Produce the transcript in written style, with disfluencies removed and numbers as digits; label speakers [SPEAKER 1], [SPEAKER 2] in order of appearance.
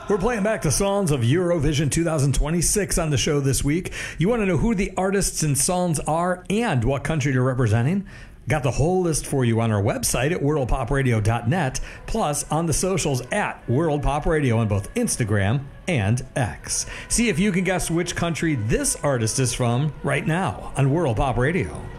[SPEAKER 1] We're playing back the songs of Eurovision 2026 on the show this week. You want to know who the artists and songs are and what country they're representing? Got the whole list for you on our website at worldpopradio.net, plus on the socials at World Pop Radio on both Instagram and X. See if you can guess which country this artist is from right now on World Pop Radio.